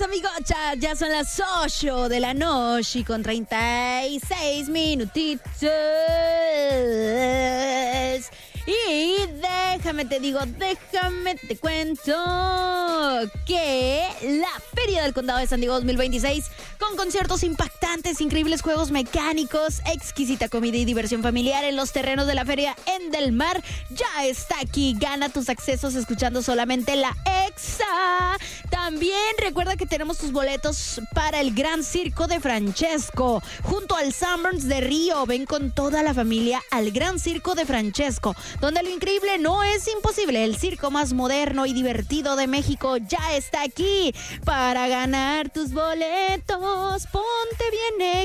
amigochas, ya son las 8 de la noche con 36 minutitos. Y déjame te cuento que la Feria del Condado de San Diego 2026, con conciertos impactantes, increíbles juegos mecánicos, exquisita comida y diversión familiar en los terrenos de la feria en Del Mar, ya está aquí. Gana tus accesos escuchando solamente la Exa. También recuerda que tenemos tus boletos para el Gran Circo de Francesco, junto al Sunburns de Río. Ven con toda la familia al Gran Circo de Francesco, donde lo increíble no es imposible. El circo más moderno y divertido de México ya está aquí. Para ganar tus boletos, ponte bien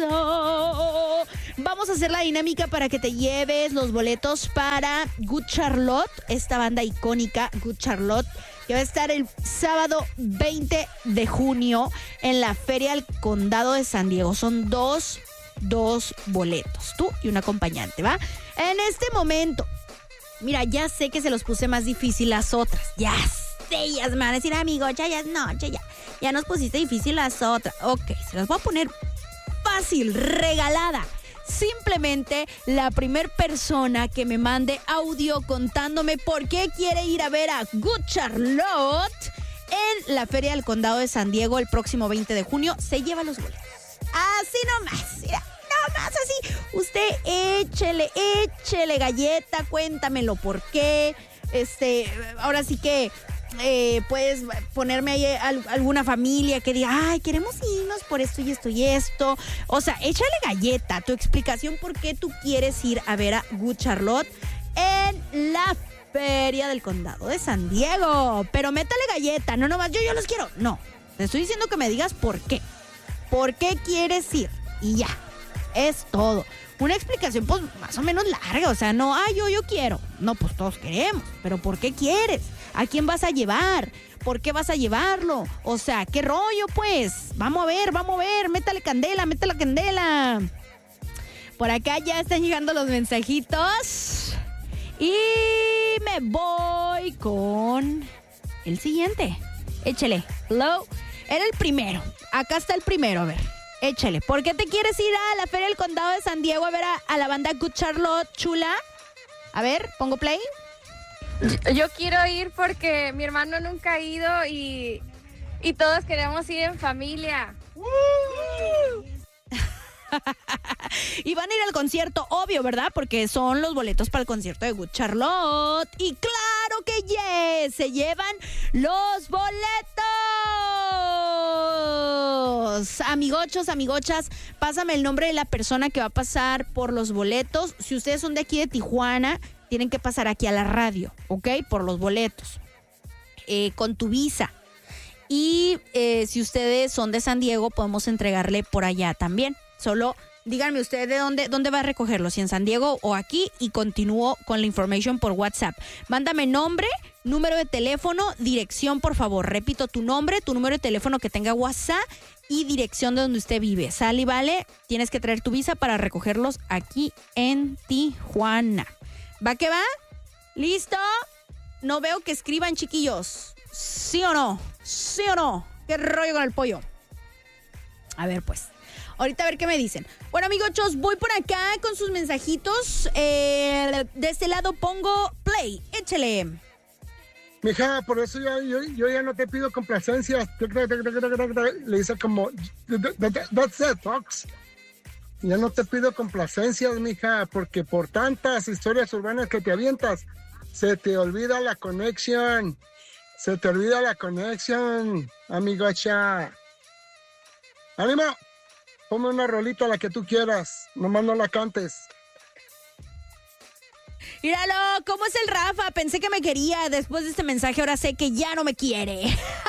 Exo. Vamos a hacer la dinámica para que te lleves los boletos para Good Charlotte, esta banda icónica Good Charlotte, que va a estar el sábado 20 de junio en la Feria del Condado de San Diego. Son dos boletos, tú y un acompañante, ¿va? En este momento, mira, ya sé que se los puse más difícil las otras. Ya sé, ellas me van a decir, amigo, ya es noche, ya nos pusiste difícil las otras. Ok, se las voy a poner fácil, regalada. Simplemente la primer persona que me mande audio contándome por qué quiere ir a ver a Good Charlotte en la Feria del Condado de San Diego el próximo 20 de junio, se lleva los boletos. Así nomás, mira. Más así, usted échele galleta, cuéntamelo por qué. Ahora sí que puedes ponerme ahí alguna familia que diga, ay, queremos irnos por esto y esto y esto. O sea, échale galleta, tu explicación por qué tú quieres ir a ver a Good Charlotte en la Feria del Condado de San Diego. Pero métale galleta, no nomás yo los quiero. No, te estoy diciendo que me digas por qué. ¿Por qué quieres ir? Y ya. Es todo. Una explicación pues más o menos larga, o sea, no, yo quiero. No, pues todos queremos, pero ¿por qué quieres? ¿A quién vas a llevar? ¿Por qué vas a llevarlo? O sea, ¿qué rollo pues? Vamos a ver, métale candela. Por acá ya están llegando los mensajitos y me voy con el siguiente. Échale. Hello. Era el primero. Acá está el primero, a ver. Échale. ¿Por qué te quieres ir a la Feria del Condado de San Diego a ver a la banda Good Charlotte, chula? A ver, pongo play. Yo quiero ir porque mi hermano nunca ha ido y todos queremos ir en familia. Y van a ir al concierto, obvio, ¿verdad? Porque son los boletos para el concierto de Good Charlotte. Y claro que yes, se llevan los boletos. Amigochos, amigochas, pásame el nombre de la persona que va a pasar por los boletos. Si ustedes son de aquí de Tijuana, tienen que pasar aquí a la radio, ¿ok? Por los boletos. Con tu visa. Y si ustedes son de San Diego, podemos entregarle por allá también. Solo díganme ustedes de dónde va a recogerlo, si en San Diego o aquí, y continúo con la information por WhatsApp. Mándame nombre, número de teléfono, dirección, por favor. Repito, tu nombre, tu número de teléfono que tenga WhatsApp y dirección de donde usted vive. Sale y vale, tienes que traer tu visa para recogerlos aquí en Tijuana. ¿Va que va? ¿Listo? No veo que escriban, chiquillos. ¿Sí o no? ¿Sí o no? ¿Qué rollo con el pollo? A ver, pues. Ahorita a ver qué me dicen. Bueno, amigochos, voy por acá con sus mensajitos. De este lado pongo play. Échale. Mija, por eso yo ya no te pido complacencias. Le dice como, that's it, Fox. Ya no te pido complacencias, mija, porque por tantas historias urbanas que te avientas, se te olvida la conexión. Se te olvida la conexión, amigocha. ¡Ánimo! Ponme una rolita, la que tú quieras. Nomás no la cantes. Míralo, ¿cómo es el Rafa? Pensé que me quería. Después de este mensaje ahora sé que ya no me quiere.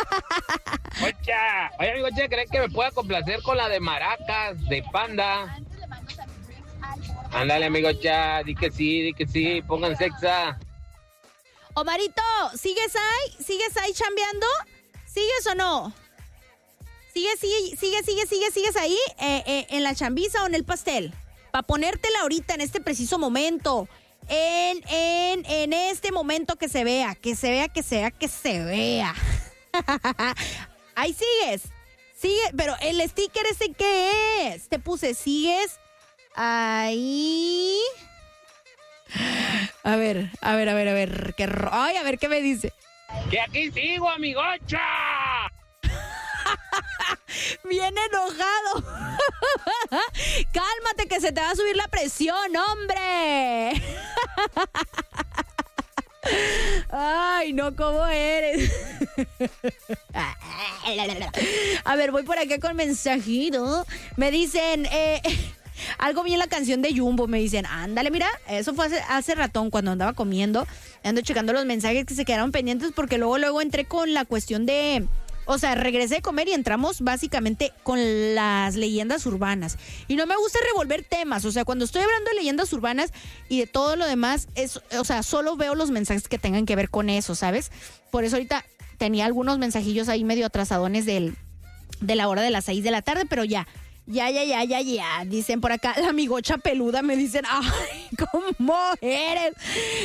Oye, amigo, ¿crees que me pueda complacer con la de Maracas, de Panda? Ándale, amigo, di que sí, pongan sexa. Omarito, ¿sigues ahí chambeando? ¿Sigues o no? ¿Sigues ahí en la chambiza o en el pastel? Para ponértela ahorita en este preciso momento. En este momento que se vea. Ahí sigues. Sigue, pero el sticker ese, ¿qué es? Te puse, sigues ahí. A ver. Ay, a ver qué me dice. ¡Que aquí sigo, amigocha! Bien enojado. Cálmate que se te va a subir la presión, hombre. Ay, no, ¿cómo eres? A ver, voy por acá con mensajito. Me dicen, algo vi en la canción de Jumbo. Me dicen, ándale, mira, eso fue hace ratón cuando andaba comiendo. Ando checando los mensajes que se quedaron pendientes porque luego entré con la cuestión de... O sea, regresé a comer y entramos básicamente con las leyendas urbanas. Y no me gusta revolver temas. O sea, cuando estoy hablando de leyendas urbanas y de todo lo demás, o sea, solo veo los mensajes que tengan que ver con eso, ¿sabes? Por eso ahorita tenía algunos mensajillos ahí medio atrasadones de la hora de las 6 de la tarde, pero ya. Dicen por acá, la amigocha peluda, me dicen, ay, ¿cómo eres?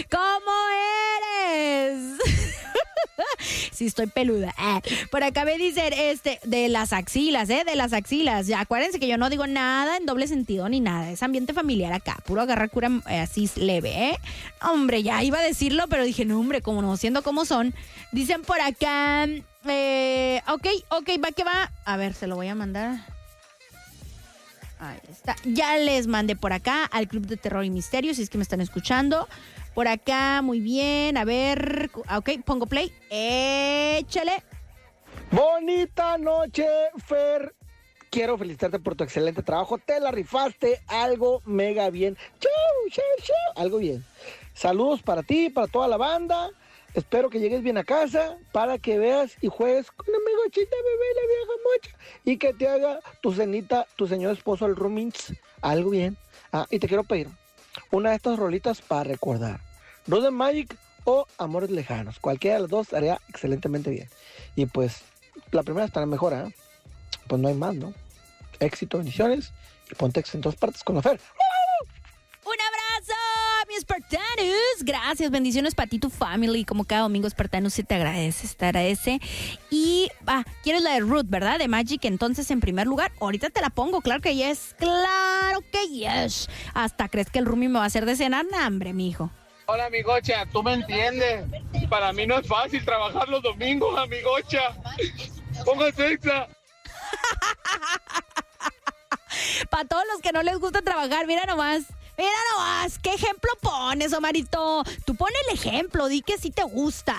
Sí, estoy peluda. Por acá me dicen, de las axilas, de las axilas. Ya, acuérdense que yo no digo nada en doble sentido ni nada. Es ambiente familiar acá, puro agarrar cura así leve, Hombre, ya iba a decirlo, pero dije, no, hombre, como no, siendo como son. Dicen por acá, ok, va que va. A ver, se lo voy a mandar. Ahí está. Ya les mandé por acá al Club de Terror y Misterio, si es que me están escuchando. Por acá, muy bien. A ver, ok, pongo play. Échale. Bonita noche, Fer. Quiero felicitarte por tu excelente trabajo. Te la rifaste algo mega bien. Chau. Algo bien. Saludos para ti, para toda la banda. Espero que llegues bien a casa para que veas y juegues con amigochita bebé, la vieja mocha, y que te haga tu cenita, tu señor esposo, el roomings, algo bien. Y te quiero pedir una de estas rolitas para recordar. Road Magic o Amores Lejanos. Cualquiera de las dos haría excelentemente bien. Y pues, la primera estará mejor, Pues no hay más, ¿no? Éxito, bendiciones y ponte en todas partes con la Fer. ¡Un abrazo, mi Spartanus! Gracias, bendiciones para ti, tu family. Como cada domingo, Spartanus, se te agradece. Y, ¿quieres la de Root, verdad? De Magic, entonces, en primer lugar. Ahorita te la pongo, claro que yes. ¡Claro que yes! Hasta crees que el roomie me va a hacer de cenar. ¡No, hombre, mijo! Hola, amigocha, ¿tú me entiendes? Para mí no es fácil trabajar los domingos, amigocha. Póngase exa. Para todos los que no les gusta trabajar, mira nomás, ¿qué ejemplo pones, Omarito? Tú pon el ejemplo, di que sí te gusta.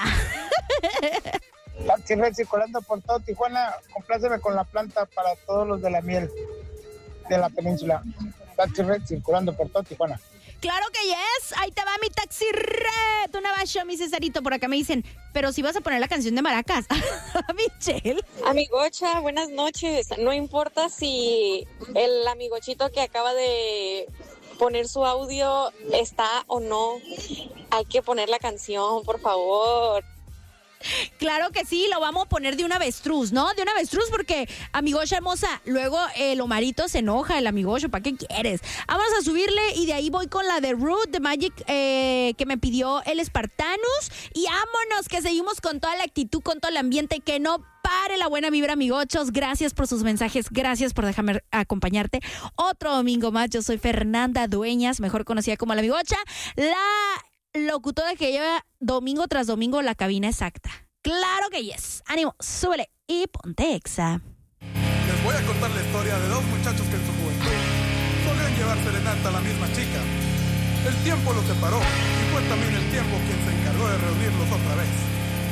Taxi Red circulando por todo Tijuana, compláceme con la planta para todos los de la miel de la península. Taxi Red circulando por todo Tijuana. Claro que yes, ahí te va mi Taxi Red. Una bacho, mi Cesarito, por acá me dicen, pero si vas a poner la canción de Maracas. Michelle. Amigocha, buenas noches. No importa si el amigochito que acaba de poner su audio está o no, hay que poner la canción, por favor. Claro que sí, lo vamos a poner de un avestruz, ¿no? De un avestruz porque, amigocha hermosa, luego el Omarito se enoja, el amigocho, ¿para qué quieres? Vamos a subirle y de ahí voy con la de Root, de Magic, que me pidió el Spartanus. Y vámonos, que seguimos con toda la actitud, con todo el ambiente, que no pare la buena vibra, amigochos. Gracias por sus mensajes, gracias por dejarme acompañarte otro domingo más. Yo soy Fernanda Dueñas, mejor conocida como la amigocha, la locutora que lleva domingo tras domingo la cabina exacta. Claro que yes. Ánimo, súbele y ponte exa. Les voy a contar la historia de dos muchachos que en su juventud solían llevar serenata a la misma chica. El tiempo los separó y fue también el tiempo quien se encargó de reunirlos otra vez.